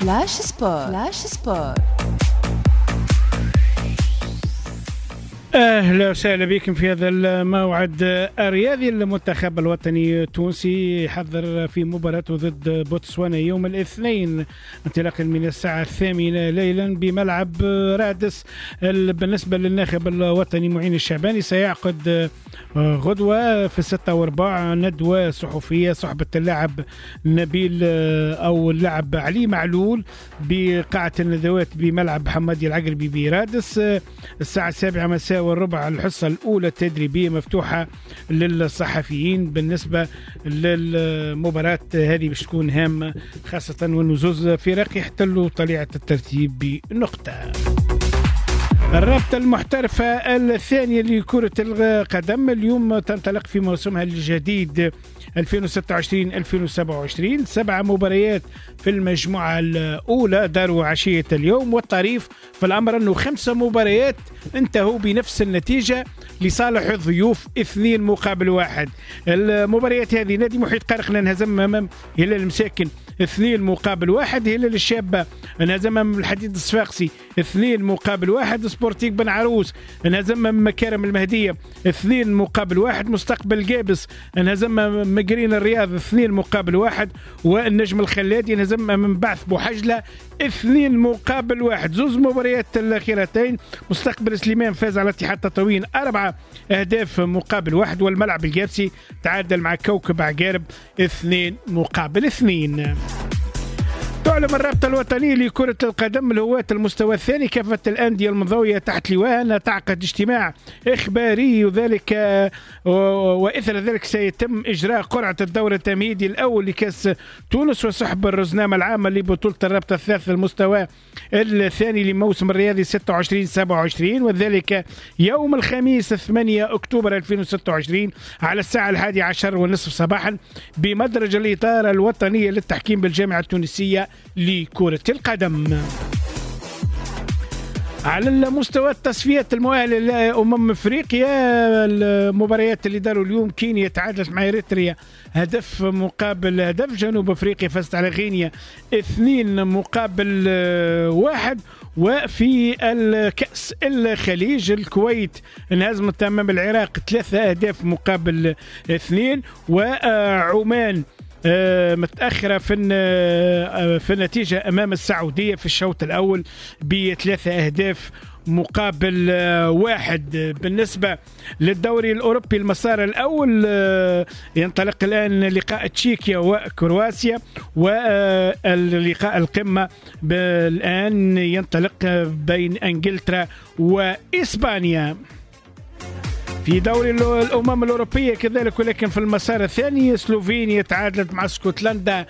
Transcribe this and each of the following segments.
فلاش سبور. أهلا وسهلا بكم في هذا الموعد الرياضي. المنتخب الوطني التونسي يحضر في مباراته ضد بوتسوانا يوم الاثنين انطلاقا من الساعة 8 ليلا بملعب رادس. بالنسبة للناخب الوطني معين الشعباني سيعقد غدوة في 6:15 ندوة صحفية صحبة اللاعب نبيل أو اللاعب علي معلول بقاعة الندوات بملعب حمادي العقربي برادس. الساعة 7 مساء والربع الحصة الأولى التدريبية مفتوحة للصحفيين بالنسبة للمباراة هذه باش تكون هامة، خاصة والنزوز فرق يحتلوا طليعة الترتيب بنقطة. الرابطة المحترفة الثانية لكرة القدم اليوم تنطلق في موسمها الجديد 2026-2027. 7 مباريات في المجموعة الأولى داروا عشية اليوم، والطريف في الأمر أنه 5 مباريات انتهوا بنفس النتيجة لصالح الضيوف 2-1. المباريات هذه نادي محيط قرقنة انهزم أمام هلال المساكن 2-1. هلال الشابة انهزم أمام الحديد الصفاقسي 2-1. سبورتيك بن عروس انهزم أمام مكارم المهدية 2-1. مستقبل جابس انهزم أمام مقرين الرياض 2-1. والنجم الخلادي انهزم أمام بعث بوحجلة 2-1. زوز مباريات الأخيرتين مستقبل سليمان فاز على اتحاد تطاوين 4-1. والملعب الجابسي تعادل مع كوكب عقارب 2-2. تعلم الرابطة الوطنية لكرة القدم لهواة المستوى الثاني كافة الأندية المنضوية تحت لواء أنها تعقد اجتماع إخباري، وذلك وإثر ذلك سيتم إجراء قرعة الدور التمهيدي الأول لكأس تونس وسحب الرزنامة العامة لبطولة الرابطة الثالث المستوى الثاني لموسم الرياضي 26-27، وذلك يوم الخميس 8 أكتوبر 2026 على الساعة 11:30 صباحا بمدرج الإطار الوطنية للتحكيم بالجامعة التونسية لكرة القدم. على المستوى التصفيات المؤهلة لأمم أفريقيا المباريات اللي داروا اليوم: كينيا تعادلت مع إريتريا 1-1. جنوب أفريقيا فازت على غينيا 2-1. وفي الكأس الخليج الكويت انهزمت أمام العراق 3-2. وعمان متأخرة في النتيجة أمام السعودية في الشوط الأول ب3-1. بالنسبة للدوري الأوروبي المسار الأول ينطلق الآن لقاء تشيكيا وكرواتيا، واللقاء القمة الآن ينطلق بين إنجلترا وإسبانيا. في دوري الأمم الأوروبية كذلك، ولكن في المسار الثاني سلوفينيا تعادلت مع اسكتلندا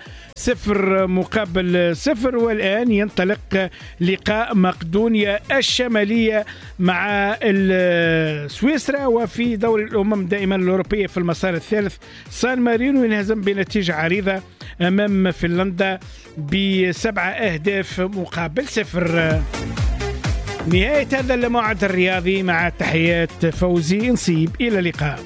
0-0. والآن ينطلق لقاء مقدونيا الشمالية مع سويسرا. وفي دوري الأمم دائما الأوروبية في المسار الثالث سان مارينو ينهزم بنتيجة عريضة أمام فنلندا ب7-0. نهاية هذا الموعد الرياضي مع تحيات فوزي نصيب، إلى اللقاء.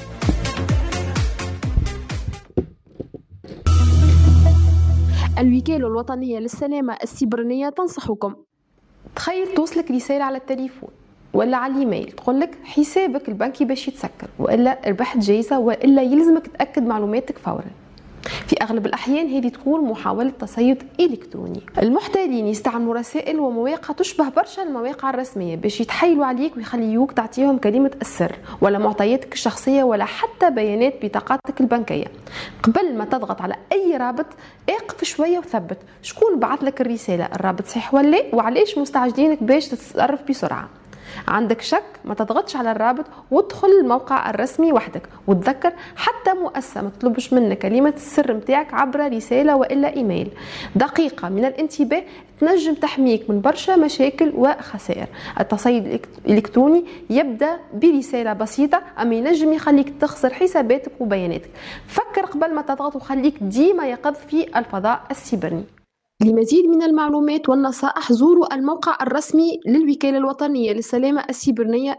الوكالة الوطنية للسلامة السيبرانية تنصحكم: تخيل توصلك رسالة على التليفون ولا على الإيميل تقولك حسابك البنكي باش يتسكر، وإلا ربحت جايزة، وإلا يلزمك تأكد معلوماتك فورا. في أغلب الأحيان هذه تكون محاولة تصيد إلكتروني. المحتالين يستعملوا رسائل ومواقع تشبه برشا المواقع الرسمية باش يتحايلوا عليك ويخليوك تعطيهم كلمة السر ولا معطياتك الشخصية ولا حتى بيانات بطاقتك البنكية. قبل ما تضغط على أي رابط اقف شوية وثبت شكون بعث لك الرسالة، الرابط صحيح ولا وعليش مستعجلينك باش تتصرف بسرعة. عندك شك ما تضغطش على الرابط وادخل الموقع الرسمي وحدك، وتذكر حتى مؤسسة ما تطلبش منك كلمة السر متاعك عبر رسالة وإلا إيميل. دقيقة من الانتباه تنجم تحميك من برشا مشاكل وخسائر. التصيد الإلكتروني يبدأ برسالة بسيطة، أما ينجم يخليك تخسر حساباتك وبياناتك. فكر قبل ما تضغط وخليك ديما يقظ في الفضاء السيبراني. لمزيد من المعلومات والنصائح زوروا الموقع الرسمي للوكالة الوطنية للسلامة السيبرانية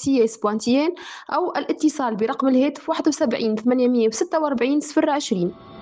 www.ancs.tn أو الاتصال برقم الهاتف 71 846 020.